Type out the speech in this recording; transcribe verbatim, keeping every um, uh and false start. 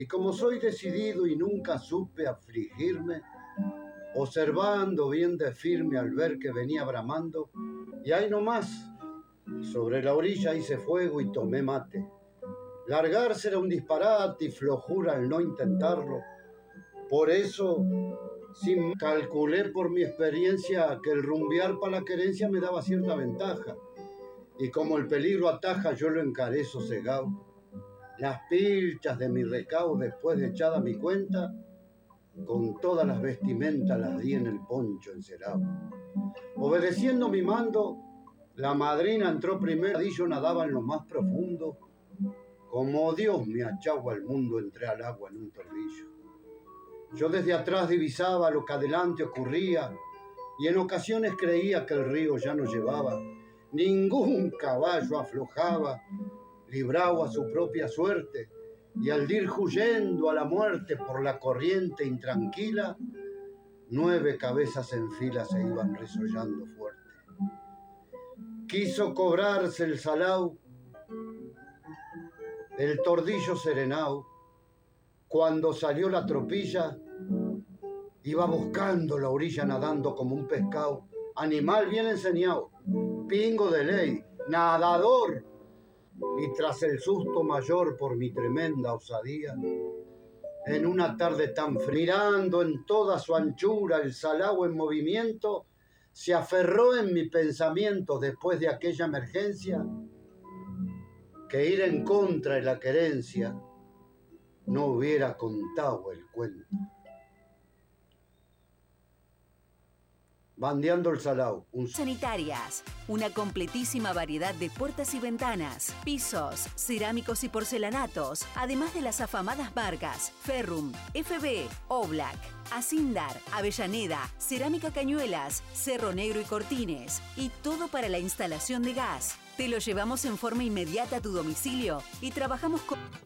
Y como soy decidido y nunca supe afligirme, observando bien de firme al ver que venía bramando, y ahí nomás, sobre la orilla hice fuego y tomé mate. Largarse era un disparate y flojura al no intentarlo. Por eso, sin calculé por mi experiencia que el rumbear para la querencia me daba cierta ventaja. Y como el peligro ataja, yo lo encaré sosegado. Las pilchas de mi recao, después de echada mi cuenta, con todas las vestimentas las di en el poncho encerado. Obedeciendo mi mando, la madrina entró primero y yo nadaba en lo más profundo. Como Dios me achagua al mundo, entré al agua en un tordillo. Yo desde atrás divisaba lo que adelante ocurría y en ocasiones creía que el río ya no llevaba. Ningún caballo aflojaba, librado a su propia suerte, y al ir huyendo a la muerte por la corriente intranquila, nueve cabezas en fila se iban resollando fuerte. Quiso cobrarse el salao, el tordillo serenao, cuando salió la tropilla, iba buscando la orilla nadando como un pescado, animal bien enseñado, pingo de ley, nadador, y tras el susto mayor por mi tremenda osadía, en una tarde tan fría, mirando en toda su anchura el salao en movimiento, se aferró en mi pensamiento después de aquella emergencia, que ir en contra de la querencia no hubiera contado el cuento. Bandeando el salao. Un... Sanitarias, una completísima variedad de puertas y ventanas, pisos, cerámicos y porcelanatos, además de las afamadas marcas Ferrum, F B, Oblak, Asindar, Avellaneda, Cerámica Cañuelas, Cerro Negro y Cortines, y todo para la instalación de gas. Te lo llevamos en forma inmediata a tu domicilio y trabajamos con...